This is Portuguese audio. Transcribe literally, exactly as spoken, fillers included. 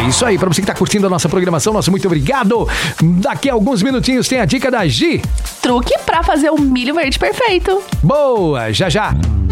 isso aí, pra você que tá curtindo a nossa programação, nosso muito obrigado. Daqui a alguns minutinhos tem a dica da Gi. Truque pra fazer o milho verde perfeito. Boa, já já.